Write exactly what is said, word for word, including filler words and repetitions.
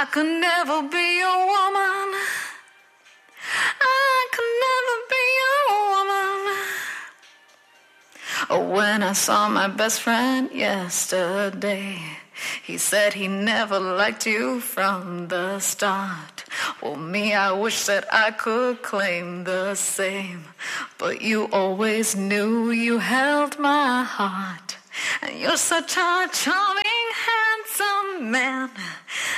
I could never be your woman. I could never be your woman. Oh, when I saw my best friend yesterday, he said he never liked you from the start. Well, me, I wish that I could claim the same, but you always knew you held my heart. And you're such a charming, handsome man